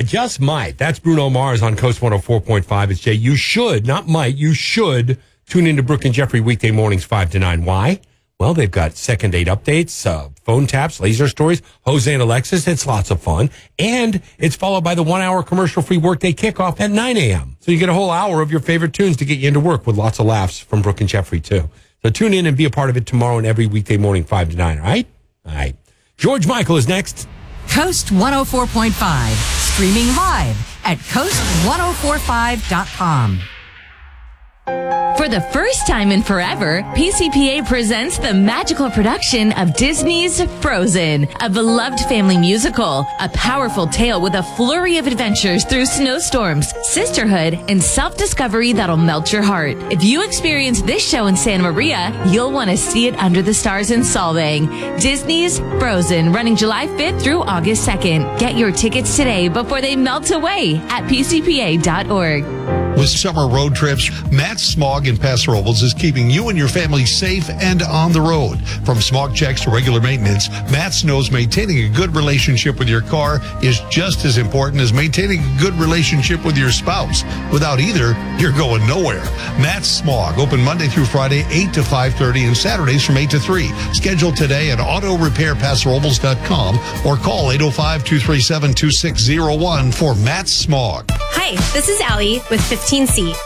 just might. That's Bruno Mars on Coast 104.5. It's Jay. You should, not might, you should tune into Brooke and Jeffrey weekday mornings 5 to 9. Why? Well, they've got second date updates, phone taps, laser stories, Jose and Alexis. It's lots of fun. And it's followed by the 1 hour commercial-free workday kickoff at 9 a.m. So you get a whole hour of your favorite tunes to get you into work with lots of laughs from Brooke and Jeffrey, too. So tune in and be a part of it tomorrow and every weekday morning 5 to 9, all right? All right. George Michael is next. Coast 104.5, streaming live at coast1045.com. For the first time in forever, PCPA presents the magical production of Disney's Frozen, a beloved family musical, a powerful tale with a flurry of adventures through snowstorms, sisterhood, and self-discovery that'll melt your heart. If you experience this show in Santa Maria, you'll want to see it under the stars in Solvang. Disney's Frozen, running July 5th through August 2nd. Get your tickets today before they melt away at pcpa.org. With summer road trips, Matt Smog in Paso Robles is keeping you and your family safe and on the road. From smog checks to regular maintenance, Matt knows maintaining a good relationship with your car is just as important as maintaining a good relationship with your spouse. Without either, you're going nowhere. Matt Smog, open Monday through Friday, 8 to 5:30, and Saturdays from 8 to 3. Schedule today at autorepairpasorobles.com or call 805-237-2601 for Matt Smog. Hi, this is Allie with 15C.